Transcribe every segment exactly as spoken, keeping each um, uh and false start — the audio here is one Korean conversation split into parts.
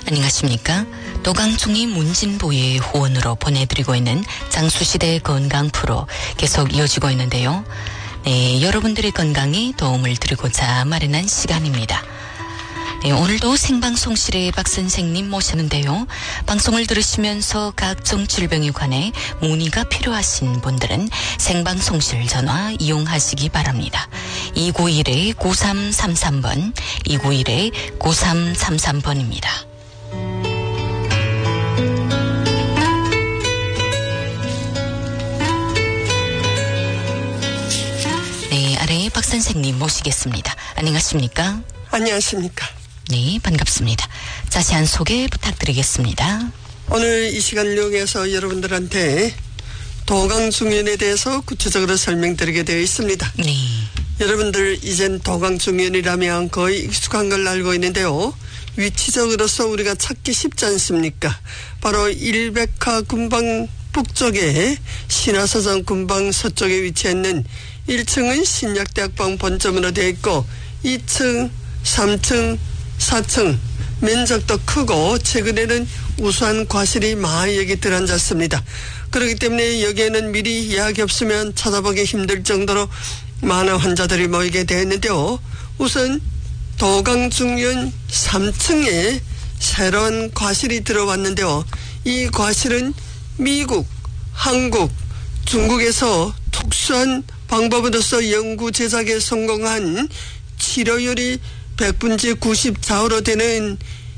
안녕하십니까. 도강중이 문진보의 후원으로 보내드리고 있는 장수시대 건강 프로 계속 이어지고 있는데요. 네, 여러분들의 건강에 도움을 드리고자 마련한 시간입니다. 네, 오늘도 생방송실에 박 선생님 모셨는데요. 방송을 들으시면서 각종 질병에 관해 문의가 필요하신 분들은 생방송실 전화 이용하시기 바랍니다. 이구일 구삼삼삼 번, 이구일 구삼삼삼 번입니다. 네, 아래에 박 선생님 모시겠습니다. 안녕하십니까? 안녕하십니까? 네, 반갑습니다. 자세한 소개 부탁드리겠습니다. 오늘 이 시간을 이용해서 여러분들한테 도강중년에 대해서 구체적으로 설명드리게 되어 있습니다. 네. 여러분들 이젠 도강중년이라면 거의 익숙한 걸 알고 있는데요. 위치적으로서 우리가 찾기 쉽지 않습니까? 바로 일백화 군방 북쪽에 신화서점 군방 서쪽에 위치해 있는 일 층은 신약대학방 본점으로 되어 있고 이 층, 삼 층, 사 층 면적도 크고 최근에는 우수한 과실이 많이 여기 들어앉았습니다. 그렇기 때문에 여기에는 미리 예약이 없으면 찾아보기 힘들 정도로 많은 환자들이 모이게 되었는데요. 우선 도강중년 삼 층에 새로운 과실이 들어왔는데요. 이 과실은 미국, 한국, 중국에서 특수한 방법으로서 연구 제작에 성공한 치료율이 백 분의 구십사로 되는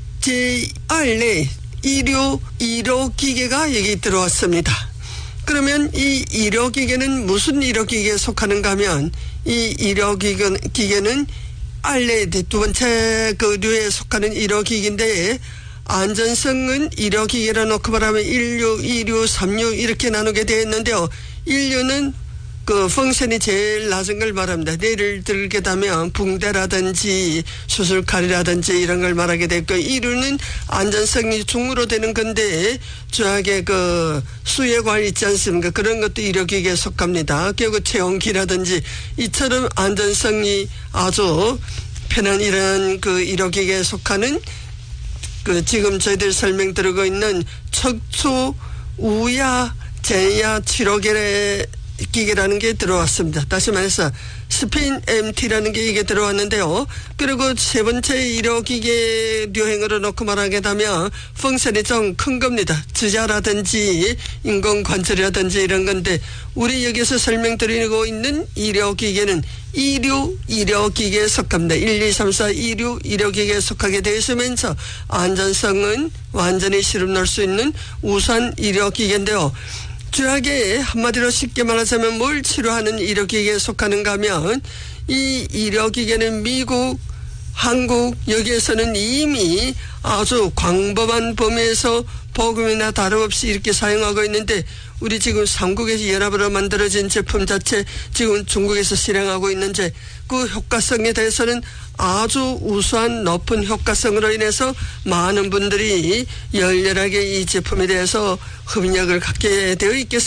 제알의 의료, 의료기계가 여기 들어왔습니다. 그러면 이 의료기계는 무슨 의료기계에 속하는가 하면 이 의료기계는 알레 두 번째 그 류에 속하는 의료기계인데 안전성은 의료기계라 놓고 말하면 일 류, 이 류, 삼 류 이렇게 나누게 되어 있는데요. 일 류는 그 펑션이 제일 낮은 걸 말합니다. 예를 들게 되면 붕대라든지 수술칼이라든지 이런 걸 말하게 됐고 이 류는 안전성이 중으로 되는 건데 저하게 그 수혜관 있지 않습니까? 그런 것도 의료기계에 속합니다. 결국 체온기라든지 이처럼 안전성이 아주 편한 이런 그 의료기계에 속하는 그 지금 저희들 설명드리고 있는 척추 우야 제야 치료계의 기계라는 게 들어왔습니다. 다시 말해서 스핀 엠티라는 게 이게 들어왔는데요. 그리고 세 번째 의료기계 류행으로 놓고 말하게 되면 펑션이 좀 큰 겁니다. 주자라든지 인공관절이라든지 이런 건데 우리 여기서 설명드리고 있는 의료기계는 이 류 의료기계에 속합니다. 일, 이, 삼, 사, 이 류 의료기계에 속하게 되어 있으면서 안전성은 완전히 실험 넣을 수 있는 우수한 의료기계인데요. 주하게 한마디로 쉽게 말하자면 뭘 치료하는 의료기계에 속하는가 하면 이 의료기계는 미국, 한국 여기에서는 이미 아주 광범한 범위에서 보급이나 다름없이 이렇게 사용하고 있는데 우리 지금 삼국에서 연합으로 만들어진 제품 자체 지금 중국에서 실행하고 있는데 그 효과성에 대해서는 아주 우수한 높은 효과성으로 인해서 많은 분들이 열렬하게 이 제품에 대해서 흡력을 갖게 되어 있겠습니다.